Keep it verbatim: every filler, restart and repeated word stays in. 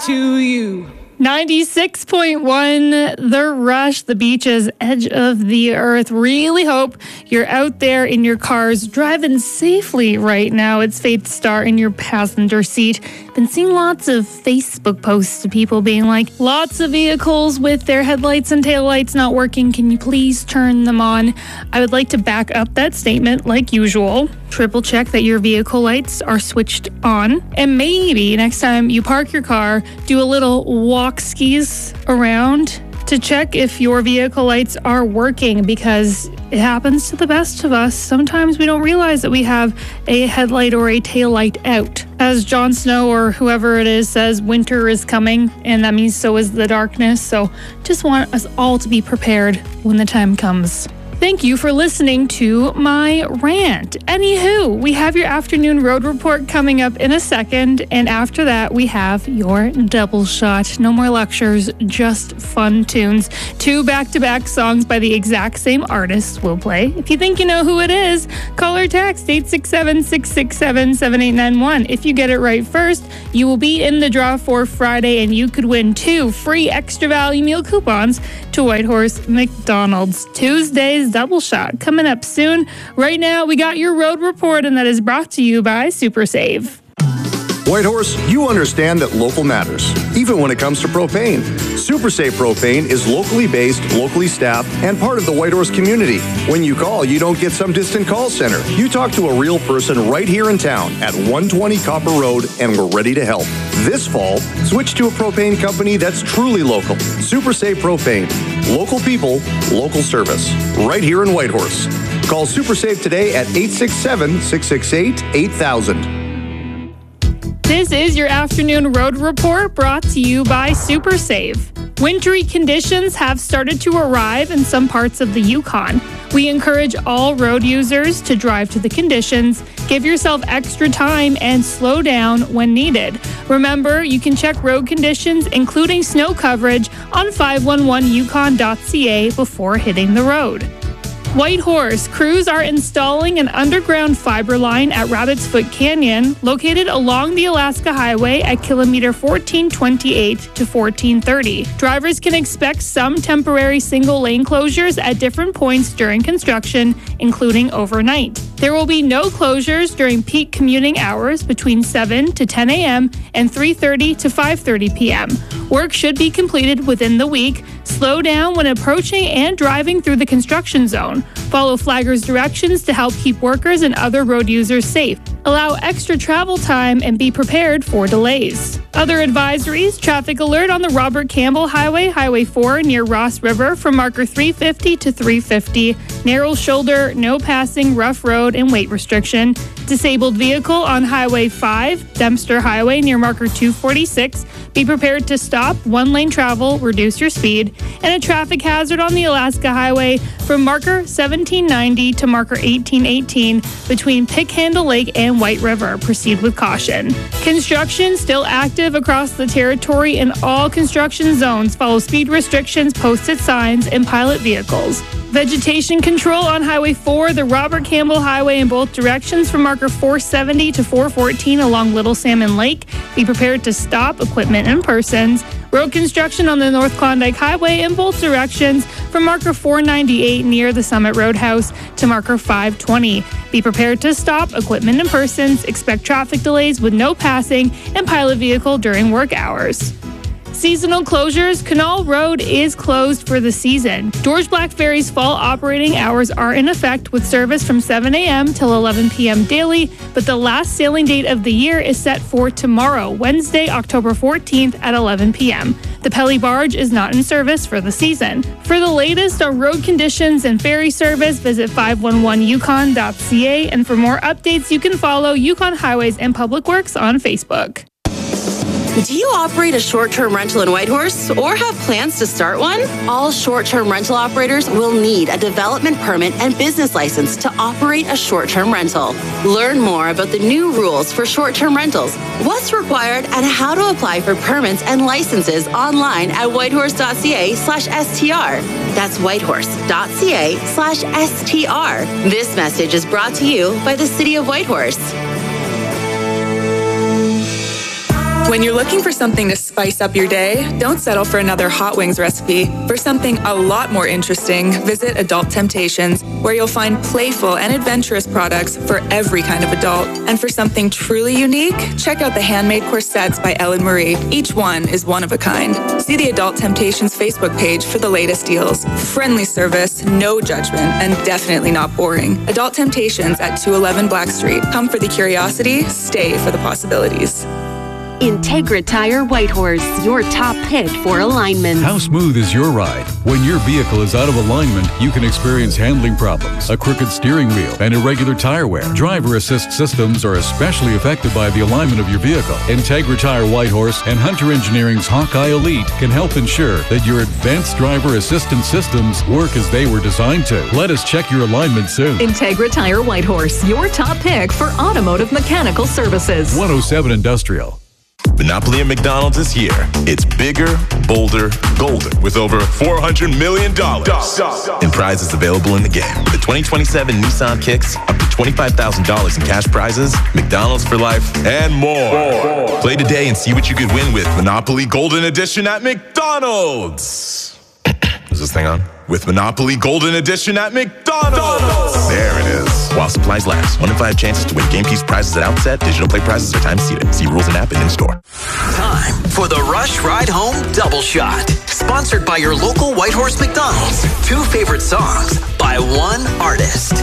to you. ninety-six point one, The Rush, the beaches, edge of the earth. Really hope you're out there in your cars driving safely right now. It's Faith Star in your passenger seat. Been seeing lots of Facebook posts of people being like, lots of vehicles with their headlights and taillights not working. Can you please turn them on? I would like to back up that statement like usual. Triple check that your vehicle lights are switched on. And maybe next time you park your car, do a little walk skis around to check if your vehicle lights are working, because it happens to the best of us. Sometimes we don't realize that we have a headlight or a taillight out. As Jon Snow or whoever it is says, winter is coming, and that means so is the darkness. So just want us all to be prepared when the time comes. Thank you for listening to my rant. Anywho, we have your afternoon road report coming up in a second, and after that, we have your double shot. No more lectures, just fun tunes. Two back-to-back songs by the exact same artists will play. If you think you know who it is, call or text eight six seven, six six seven, seven eight nine one. If you get it right first, you will be in the draw for Friday, and you could win two free extra value meal coupons to Whitehorse McDonald's. Tuesday's double shot coming up soon. Right now, we got your road report, and that is brought to you by SuperSave. Whitehorse, you understand that local matters, even when it comes to propane. SuperSave Propane is locally based, locally staffed, and part of the Whitehorse community. When you call, you don't get some distant call center. You talk to a real person right here in town at one twenty Copper Road, and we're ready to help. This fall, switch to a propane company that's truly local. SuperSave Propane. Local people, local service. Right here in Whitehorse. Call SuperSave today at eight six seven, six six eight, eight thousand. This is your afternoon road report brought to you by SuperSave. Wintry conditions have started to arrive in some parts of the Yukon. We encourage all road users to drive to the conditions, give yourself extra time, and slow down when needed. Remember, you can check road conditions, including snow coverage, on five one one yukon dot c a before hitting the road. Whitehorse, crews are installing an underground fiber line at Rabbit's Foot Canyon, located along the Alaska Highway at kilometer fourteen twenty-eight to fourteen thirty. Drivers can expect some temporary single-lane closures at different points during construction, including overnight. There will be no closures during peak commuting hours between seven to ten a.m. and three thirty to five thirty p.m. Work should be completed within the week. Slow down when approaching and driving through the construction zone. Follow flaggers' directions to help keep workers and other road users safe. Allow extra travel time and be prepared for delays. Other advisories: traffic alert on the Robert Campbell Highway, Highway four near Ross River from marker three fifty to three fifty. Narrow shoulder, no passing, rough road, and weight restriction. Disabled vehicle on Highway five, Dempster Highway near marker two forty-six. Be prepared to stop, one lane travel, reduce your speed. And a traffic hazard on the Alaska Highway from marker seventeen ninety to marker eighteen eighteen between Pickhandle Lake and White River. Proceed with caution. Construction still active across the territory in all construction zones. Follow speed restrictions, posted signs, and pilot vehicles. Vegetation control on Highway four, the Robert Campbell Highway in both directions from marker four seventy to four fourteen along Little Salmon Lake. Be prepared to stop equipment and persons. Road construction on the North Klondike Highway in both directions from marker four ninety-eight near the Summit Roadhouse to marker five twenty. Be prepared to stop equipment and persons. Expect traffic delays with no passing and pilot vehicle during work hours. Seasonal closures. Canal Road is closed for the season. George Black Ferry's fall operating hours are in effect with service from seven a.m. till eleven p.m. daily, but the last sailing date of the year is set for tomorrow, Wednesday, October fourteenth at eleven p.m. The Pelly Barge is not in service for the season. For the latest on road conditions and ferry service, visit five one one yukon dot c a, and for more updates, you can follow Yukon Highways and Public Works on Facebook. Do you operate a short-term rental in Whitehorse or have plans to start one? All short-term rental operators will need a development permit and business license to operate a short-term rental. Learn more about the new rules for short-term rentals, what's required, and how to apply for permits and licenses online at whitehorse dot c a slash S T R. That's whitehorse dot c a slash S T R. This message is brought to you by the City of Whitehorse. When you're looking for something to spice up your day, don't settle for another Hot Wings recipe. For something a lot more interesting, visit Adult Temptations, where you'll find playful and adventurous products for every kind of adult. And for something truly unique, check out the handmade corsets by Ellen Marie. Each one is one of a kind. See the Adult Temptations Facebook page for the latest deals. Friendly service, no judgment, and definitely not boring. Adult Temptations at two eleven Black Street. Come for the curiosity, stay for the possibilities. Integra Tire Whitehorse, your top pick for alignment. How smooth is your ride? When your vehicle is out of alignment, you can experience handling problems, a crooked steering wheel, and irregular tire wear. Driver assist systems are especially affected by the alignment of your vehicle. Integra Tire Whitehorse and Hunter Engineering's Hawkeye Elite can help ensure that your advanced driver assistance systems work as they were designed to. Let us check your alignment soon. Integra Tire Whitehorse, your top pick for automotive mechanical services. one oh seven Industrial. Monopoly at McDonald's is here. It's bigger, bolder, golden, with over four hundred million dollars in prizes available in the game. With the twenty twenty-seven Nissan Kicks, up to twenty-five thousand dollars in cash prizes, McDonald's for life, and more. Play today and see what you could win with Monopoly Golden Edition at McDonald's. Is this thing on? With Monopoly Golden Edition at McDonald's. There it is. While supplies last. One in five chances to win game piece prizes at outset. Digital play prizes are time seated. See rules and app and in store. Time for the Rush Ride Home Double Shot. Sponsored by your local Whitehorse McDonald's. Two favorite songs by one artist.